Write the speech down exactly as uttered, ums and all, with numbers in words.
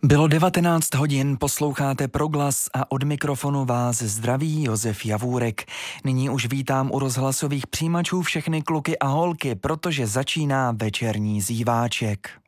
Bylo devatenáct hodin, posloucháte Proglas a od mikrofonu vás zdraví Josef Javůrek. Nyní už vítám u rozhlasových přijímačů všechny kluky a holky, protože začíná večerní zýváček.